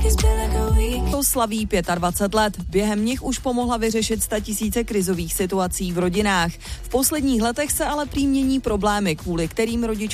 To slaví 25 let. Během nich už pomohla vyřešit 100 000 krizových situací v rodinách. V posledních letech se ale prý mění problémy, kvůli kterým rodičové